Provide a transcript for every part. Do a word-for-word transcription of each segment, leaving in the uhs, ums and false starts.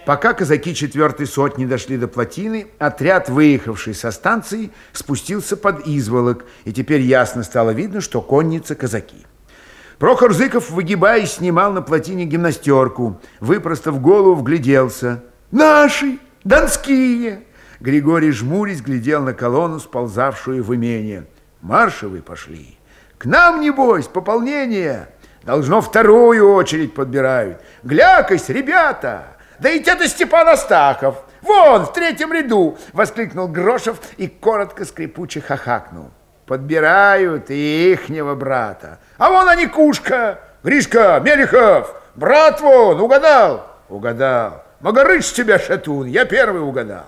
Пока казаки четвертой сотни дошли до плотины, отряд, выехавший со станции, спустился под Изволок, и теперь ясно стало видно, что конница казаки. Прохор Зыков, выгибаясь, снимал на плотине гимнастерку, выпростав голову, вгляделся. «Наши! Донские!» Григорий, жмурясь, глядел на колонну, сползавшую в имение. «Маршевы пошли! К нам, небось, пополнение! Должно, вторую очередь подбирают! Глякось, ребята! Да ведь это Степан Астахов! Вон, в третьем ряду!» — воскликнул Грошев и коротко скрипуче хахакнул. «Подбирают и ихнего брата. А вон они, Кушка, Гришка, Мелехов, брат вон, угадал?» «Угадал. Магарыч тебя, шатун, я первый угадал».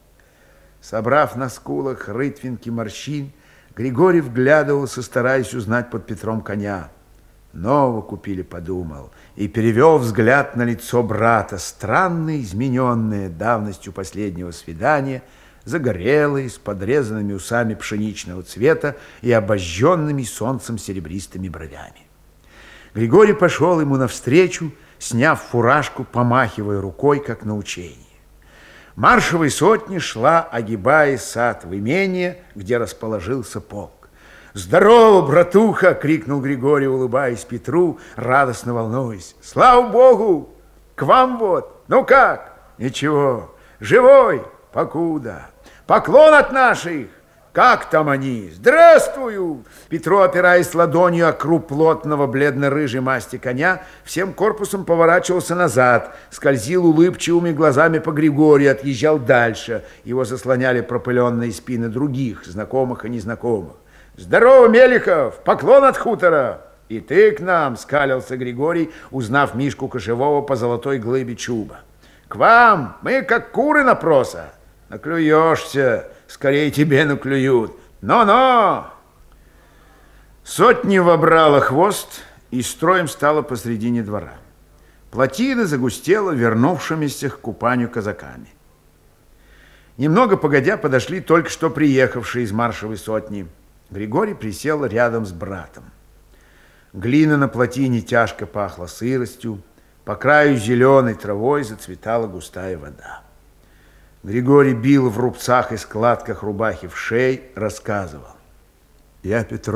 Собрав на скулах рытвинки морщин, Григорий вглядывался, стараясь узнать под Петром коня. Нового купили, подумал, и перевел взгляд на лицо брата, странно измененное давностью последнего свидания, загорелый, с подрезанными усами пшеничного цвета и обожженными солнцем серебристыми бровями. Григорий пошел ему навстречу, сняв фуражку, помахивая рукой, как на учении. Маршевой сотни шла, огибая сад в имение, где расположился полк. «Здорово, братуха!» — крикнул Григорий, улыбаясь Петру, радостно волнуясь. «Слава Богу! К вам вот! Ну как? Ничего, живой, покуда! Поклон от наших! Как там они? Здравствую!» Петру, опираясь ладонью о круп плотного бледно-рыжей масти коня, всем корпусом поворачивался назад, скользил улыбчивыми глазами по Григорию, отъезжал дальше. Его заслоняли пропыленные спины других, знакомых и незнакомых. «Здорово, Мелехов! Поклон от хутора!» «И ты к нам!» — скалился Григорий, узнав Мишку Кошевого по золотой глыбе чуба. «К вам! Мы как куры на проса!» «Наклюешься! Скорее тебе наклюют! Но-но!» Сотня вобрала хвост и строем стала посредине двора. Плотина загустела вернувшимися к купанию казаками. Немного погодя подошли только что приехавшие из маршевой сотни. Григорий присел рядом с братом. Глина на плотине тяжко пахла сыростью, по краю зеленой травой зацветала густая вода. Григорий бил в рубцах и складках рубахи в шей, рассказывал. «Я, Петр